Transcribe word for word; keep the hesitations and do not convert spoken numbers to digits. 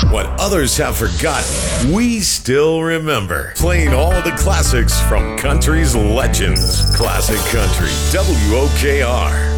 What others have forgotten, we still remember. Playing all the classics from country's legends. Classic Country, W O K R.